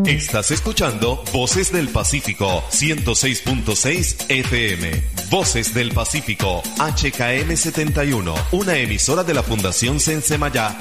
Estás escuchando Voces del Pacífico 106.6 FM. Voces del Pacífico HKM 71, una emisora de la Fundación Sensemayá.